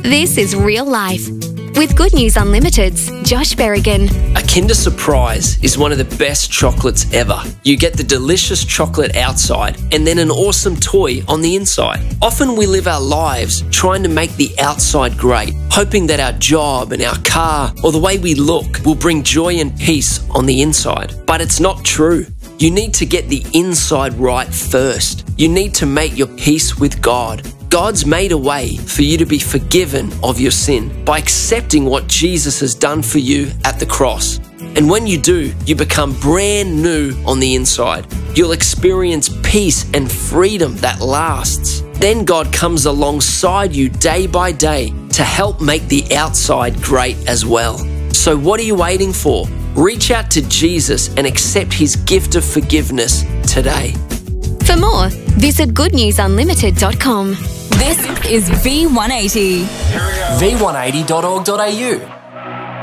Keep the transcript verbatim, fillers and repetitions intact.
This is real life. With Good News Unlimited's Josh Berrigan. A Kinder Surprise is one of the best chocolates ever. You get the delicious chocolate outside and then an awesome toy on the inside. Often we live our lives trying to make the outside great, hoping that our job and our car or the way we look will bring joy and peace on the inside. But it's not true. You need to get the inside right first. You need to make your peace with God. God's made a way for you to be forgiven of your sin by accepting what Jesus has done for you at the cross. And when you do, you become brand new on the inside. You'll experience peace and freedom that lasts. Then God comes alongside you day by day to help make the outside great as well. So what are you waiting for? Reach out to Jesus and accept His gift of forgiveness today. For more, visit good news unlimited dot com. This is V one eighty. v one eighty dot org dot a u